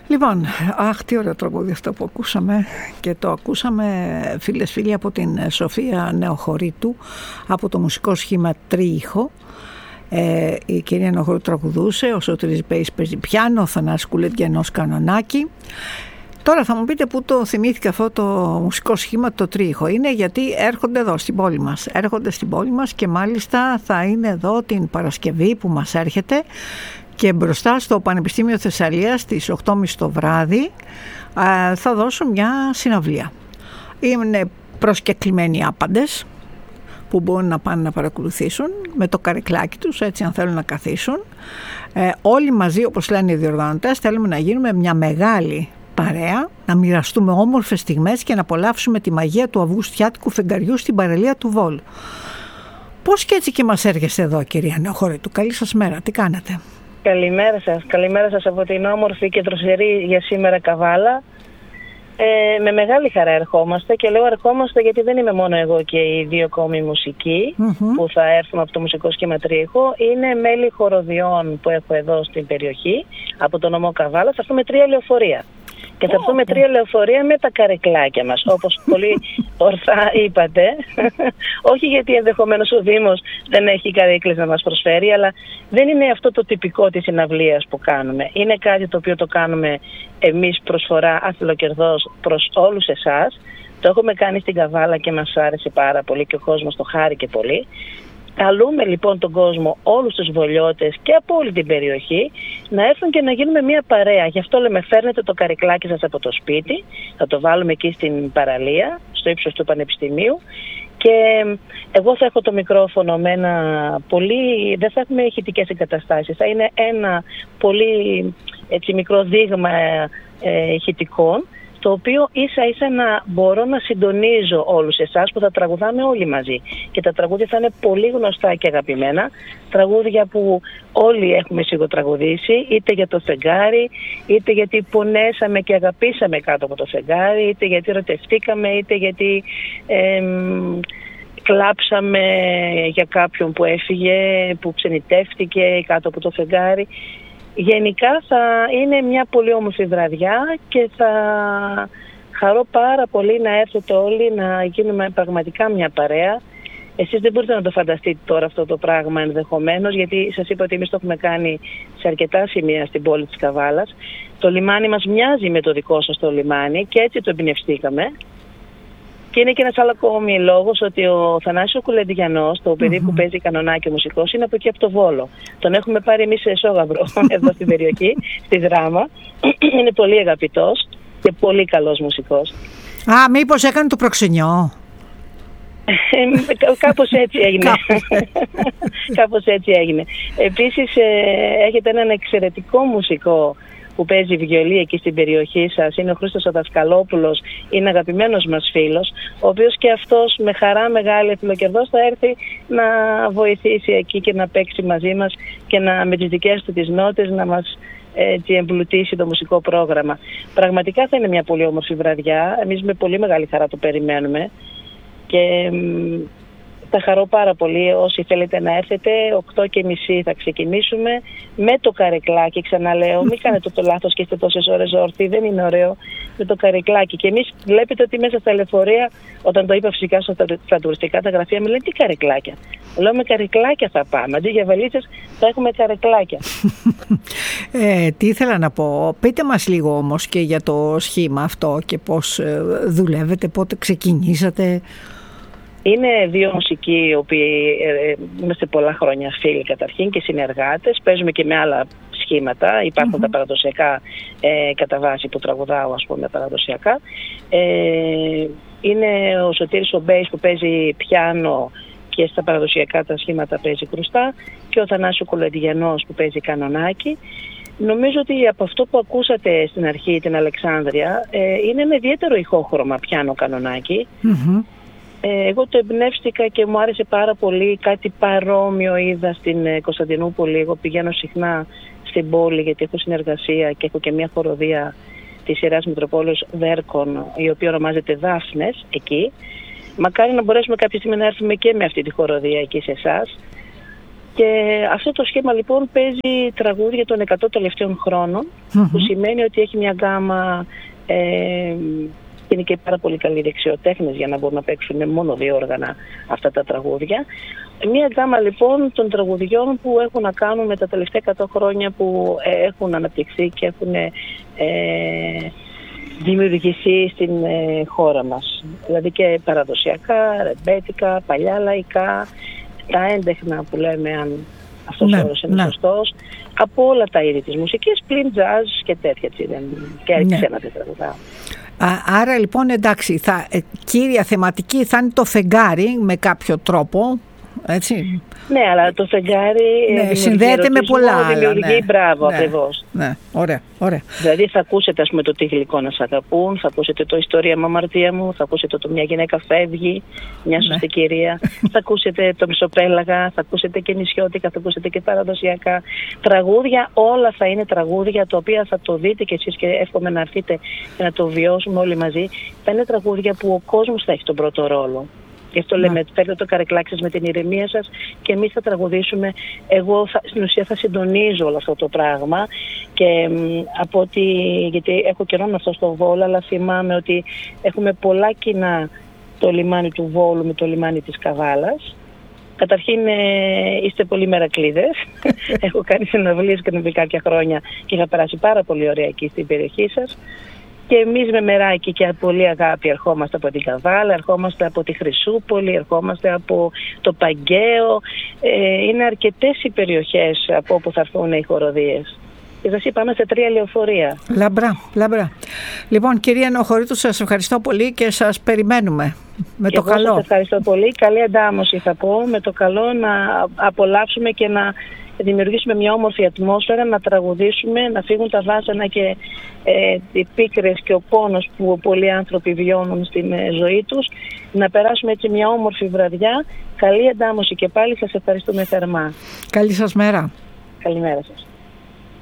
Λοιπόν, αχ, τι ωραίο τραγούδι αυτό που ακούσαμε, και το ακούσαμε, φίλες φίλοι, από την Σοφία Νεοχωρήτου, από το μουσικό σχήμα Τρίηχο. Η κυρία Νεοχωρήτου τραγουδούσε, ο Σωτήρης Μπέης παίζει πιάνο, ο Θανάσης Κουλεντιανός κανονάκι. Τώρα θα μου πείτε πού το θυμήθηκα αυτό το μουσικό σχήμα, το Τρίηχο. Είναι γιατί έρχονται εδώ στην πόλη μας. Έρχονται στην πόλη μας και μάλιστα θα είναι εδώ την Παρασκευή που μας έρχεται, και μπροστά στο Πανεπιστήμιο Θεσσαλίας στις 8.30 το βράδυ θα δώσουν μια συναυλία. Είναι προσκεκλημένοι άπαντες που μπορούν να πάνε να παρακολουθήσουν με το καρεκλάκι τους, έτσι, αν θέλουν να καθίσουν. Όλοι μαζί, όπως λένε οι διοργανωτές, θέλουμε να γίνουμε μια μεγάλη παρέα, να μοιραστούμε όμορφες στιγμές και να απολαύσουμε τη μαγεία του αυγουστιάτικου φεγγαριού στην παραλία του Βόλου. Πώς και έτσι και μας έρχεστε εδώ, κυρία Νεοχωρήτου? Καλή σας μέρα, τι κάνετε? Καλημέρα σας από την όμορφη και δροσερή για σήμερα Καβάλα. Με μεγάλη χαρά ερχόμαστε, και λέω ερχόμαστε γιατί δεν είμαι μόνο εγώ και οι δύο κόμοι μουσικοί που θα έρθουμε από το μουσικό σχήμα Τρίηχο. Είναι μέλη χοροδιών που έχω εδώ στην περιοχή, από το νομό Καβάλα. Θα έρθουμε 3 λεωφορεία. Και θα έρθουμε 3 λεωφορεία με τα καρεκλάκια μας, όπως πολύ ορθά είπατε. Όχι γιατί ενδεχομένως ο Δήμος δεν έχει καρέκλες να μας προσφέρει, αλλά δεν είναι αυτό το τυπικό της συναυλίας που κάνουμε. Είναι κάτι το οποίο το κάνουμε εμείς προσφορά αθλοκερδός προς όλους εσάς. Το έχουμε κάνει στην Καβάλα και μας άρεσε πάρα πολύ και ο κόσμος το χάρηκε πολύ. Καλούμε λοιπόν τον κόσμο, όλους τους βολιώτες και από όλη την περιοχή, να έρθουν και να γίνουμε μια παρέα. Γι' αυτό λέμε, φέρνετε το καρεκλάκι σας από το σπίτι, θα το βάλουμε εκεί στην παραλία, στο ύψος του Πανεπιστημίου, και εγώ θα έχω το μικρόφωνο με ένα πολύ, δεν θα έχουμε ηχητικές εγκαταστάσεις, θα είναι ένα πολύ έτσι, μικρό δείγμα ηχητικών, το οποίο ίσα ίσα να μπορώ να συντονίζω όλους εσάς που θα τραγουδάμε όλοι μαζί. Και τα τραγούδια θα είναι πολύ γνωστά και αγαπημένα, τραγούδια που όλοι έχουμε σιγοτραγουδήσει, είτε για το φεγγάρι, είτε γιατί πονέσαμε και αγαπήσαμε κάτω από το φεγγάρι, είτε γιατί ερωτευτήκαμε, είτε γιατί κλάψαμε για κάποιον που έφυγε, που ξενιτεύτηκε κάτω από το φεγγάρι. Γενικά θα είναι μια πολύ όμορφη βραδιά και θα χαρώ πάρα πολύ να έρθετε όλοι να γίνουμε πραγματικά μια παρέα. Εσείς δεν μπορείτε να το φανταστείτε τώρα αυτό το πράγμα ενδεχομένως, γιατί σας είπα ότι εμείς το έχουμε κάνει σε αρκετά σημεία στην πόλη της Καβάλας. Το λιμάνι μας μοιάζει με το δικό σας το λιμάνι και έτσι το εμπνευστήκαμε. Και είναι και ένας άλλο ακόμη λόγος ότι ο Θανάσης Κουλεντιανός, το παιδί που παίζει κανονάκι ο μουσικός, είναι από εκεί από το Βόλο. Τον έχουμε πάρει εμείς σε Σόγαβρο εδώ στην περιοχή, στη Δράμα. Είναι πολύ αγαπητός και πολύ καλός μουσικός. Α, μήπως έκανε το προξενιό? Κάπως έτσι έγινε. Κάπως έτσι έγινε. Επίσης έχετε έναν εξαιρετικό μουσικό που παίζει βιολί εκεί στην περιοχή σας, είναι ο Χρήστος ο Δασκαλόπουλος, είναι αγαπημένος μας φίλος, ο οποίος και αυτός με χαρά μεγάλη εθνοκερδός θα έρθει να βοηθήσει εκεί και να παίξει μαζί μας και με τις δικές του τις νότες να μας εμπλουτίσει το μουσικό πρόγραμμα. Πραγματικά θα είναι μια πολύ όμορφη βραδιά, εμείς με πολύ μεγάλη χαρά το περιμένουμε και θα χαρώ πάρα πολύ όσοι θέλετε να έρθετε. 8.30 θα ξεκινήσουμε με το καρεκλάκι. Ξαναλέω, μην κάνετε το λάθος και είστε τόσες ώρες όρθιοι. Δεν είναι ωραίο με το καρεκλάκι. Και εμείς βλέπετε ότι μέσα στα λεωφορεία, όταν το είπα φυσικά στα τουριστικά τα γραφεία, μου λένε τι καρεκλάκια. Λέω με καρεκλάκια θα πάμε. Αντί για βαλίτσες θα έχουμε καρεκλάκια. Τι ήθελα να πω. Πείτε μας λίγο όμως και για το σχήμα αυτό και πώς δουλεύετε, πότε ξεκινήσατε. Είναι δύο μουσικοί οι οποίοι είμαστε πολλά χρόνια φίλοι καταρχήν και συνεργάτες. Παίζουμε και με άλλα σχήματα. Υπάρχουν τα παραδοσιακά κατά βάση που τραγουδάω, ας πούμε, παραδοσιακά. Είναι ο Σωτήρης ο Μπέης που παίζει πιάνο και στα παραδοσιακά τα σχήματα παίζει κρουστά, και ο Θανάσης Κουλεντιανός που παίζει κανονάκι. Νομίζω ότι από αυτό που ακούσατε στην αρχή, την Αλεξάνδρεια, είναι ένα ιδιαίτερο ηχόχρωμα πιάνο κανονάκι. Εγώ το εμπνεύστηκα και μου άρεσε πάρα πολύ. Κάτι παρόμοιο είδα στην Κωνσταντινούπολη. Εγώ πηγαίνω συχνά στην πόλη γιατί έχω συνεργασία και έχω και μια χοροδία της Ιεράς Μητροπόλεως Βέρκων, η οποία ονομάζεται Δάφνες εκεί. Μακάρι να μπορέσουμε κάποια στιγμή να έρθουμε και με αυτή τη χοροδία εκεί σε εσάς. Και αυτό το σχήμα λοιπόν παίζει τραγούδια των 100 τελευταίων χρόνων, που σημαίνει ότι έχει μια γκάμα, είναι και πάρα πολύ καλοί δεξιοτέχνες για να μπορούν να παίξουν μόνο 2 όργανα αυτά τα τραγούδια. Μια γκάμα λοιπόν των τραγουδιών που έχουν να κάνουν με τα τελευταία 100 χρόνια που έχουν αναπτυχθεί και έχουν δημιουργηθεί στην χώρα μας. Δηλαδή και παραδοσιακά, ρεμπέτικα, παλιά λαϊκά, τα έντεχνα που λέμε, αν αυτός ο όρος είναι σωστός, από όλα τα είδη της μουσικής, πλην τζάζ και τέτοια, και ξένα δεν τραγουδάω. Άρα λοιπόν εντάξει, κύρια θεματική θα είναι το φεγγάρι με κάποιο τρόπο, έτσι. Ναι, αλλά το φεγγάρι συνδέεται με πολλά άλλα. Δημιουργεί, μπράβο, ακριβώς. Ναι, ωραία. Δηλαδή θα ακούσετε, ας πούμε, το «Τι γλυκό να σ' αγαπούν», θα ακούσετε το «Ιστορία μου αμαρτία μου», θα ακούσετε το «Μια γυναίκα φεύγει», «Μια σωστή κυρία», θα ακούσετε το «Μισοπέλαγα», θα ακούσετε και νησιώτικα, θα ακούσετε και παραδοσιακά τραγούδια. Όλα θα είναι τραγούδια τα οποία θα το δείτε κι εσείς και εύχομαι να έρθετε και να το βιώσουμε όλοι μαζί. Θα είναι τραγούδια που ο κόσμος θα έχει τον πρώτο ρόλο. Γι' αυτό λέμε, φέρτε το καρεκλάκι σας με την ηρεμία σας και εμείς θα τραγουδήσουμε. Εγώ στην ουσία θα συντονίζω όλο αυτό το πράγμα και από ότι, γιατί έχω καιρό να αυτό στο Βόλο, αλλά θυμάμαι ότι έχουμε πολλά κοινά το λιμάνι του Βόλου με το λιμάνι της Καβάλας. Καταρχήν είστε πολύ μερακλείδες. Έχω κάνει συναυλίες και κάποια χρόνια και είχα περάσει πάρα πολύ ωραία εκεί στην περιοχή σας. Και εμείς με μεράκι και πολύ αγάπη ερχόμαστε από την Καβάλα, ερχόμαστε από τη Χρυσούπολη, ερχόμαστε από το Παγκαίο. Είναι αρκετές οι περιοχές από όπου θα έρθουν οι χοροδίες. Και σας είπαμε σε 3 λεωφορεία. Λαμπρά. Λοιπόν, κυρία Νεοχωρήτου, σας ευχαριστώ πολύ και σας περιμένουμε. Με το καλό. Σας ευχαριστώ πολύ. Καλή αντάμωση θα πω. Με το καλό να απολαύσουμε και να δημιουργήσουμε μια όμορφη ατμόσφαιρα, να τραγουδήσουμε, να φύγουν τα βάσανα και οι πίκρες και ο πόνος που πολλοί άνθρωποι βιώνουν στην ζωή τους. Να περάσουμε έτσι μια όμορφη βραδιά. Καλή αντάμωση και πάλι, σας ευχαριστούμε θερμά. Καλή σας μέρα. Καλημέρα σας.